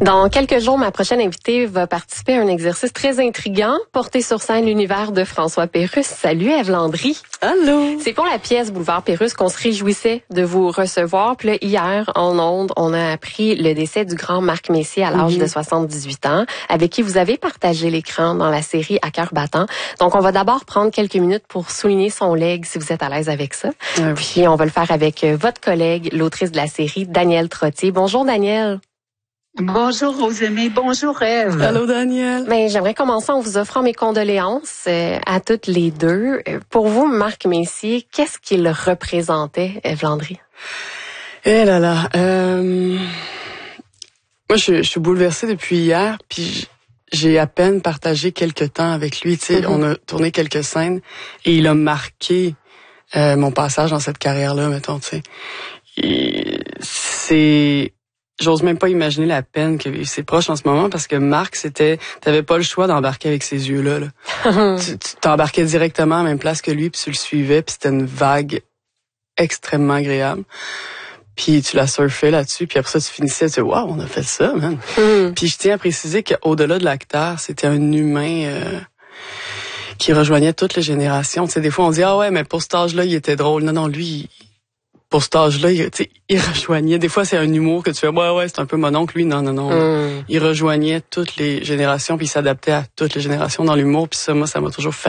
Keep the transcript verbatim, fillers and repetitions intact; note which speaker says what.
Speaker 1: Dans quelques jours, ma prochaine invitée va participer à un exercice très intriguant, porter sur scène l'univers de François Pérusse. Salut Ève Landry.
Speaker 2: Allô.
Speaker 1: C'est pour la pièce Boulevard Pérusse qu'on se réjouissait de vous recevoir. Puis là, hier, en ondes, on a appris le décès du grand Marc Messier à l'âge mm-hmm. de soixante-dix-huit ans, avec qui vous avez partagé l'écran dans la série À cœur battant. Donc, on va d'abord prendre quelques minutes pour souligner son legs, si vous êtes à l'aise avec ça.
Speaker 2: Oui.
Speaker 1: Puis, on va le faire avec votre collègue, l'autrice de la série, Danielle Trottier. Bonjour, Danielle.
Speaker 3: Bonjour Rosemée, bonjour Ève.
Speaker 2: Allô Danielle.
Speaker 1: Ben, j'aimerais commencer en vous offrant mes condoléances euh, à toutes les deux. Pour vous, Marc Messier, qu'est-ce qu'il représentait, Ève Landry?
Speaker 2: Eh là là, euh... moi je, je suis bouleversée depuis hier, puis j'ai à peine partagé quelques temps avec lui. Tu sais, mm-hmm. on a tourné quelques scènes et il a marqué euh, mon passage dans cette carrière-là, mettons. Tu sais, et c'est J'ose même pas imaginer la peine que vivent ses proches en ce moment parce que Marc, c'était, t'avais pas le choix d'embarquer avec ces yeux-là. Là. tu, tu t'embarquais directement à la même place que lui, puis tu le suivais, puis c'était une vague extrêmement agréable. Puis tu la surfais là-dessus, puis après ça, tu finissais, tu sais, waouh, on a fait ça, man. Mm. Puis je tiens à préciser qu'au-delà de l'acteur, c'était un humain euh, qui rejoignait toutes les générations. Tu sais, des fois, on dit, ah ouais, mais pour cet âge-là, il était drôle. Non, non, lui... Il... Pour cet âge-là, il, il rejoignait. Des fois, c'est un humour que tu fais, ouais, ouais, c'est un peu mon oncle. Lui, non, non, non. Mm. Il rejoignait toutes les générations, puis il s'adaptait à toutes les générations dans l'humour. Puis ça, moi, ça m'a toujours fait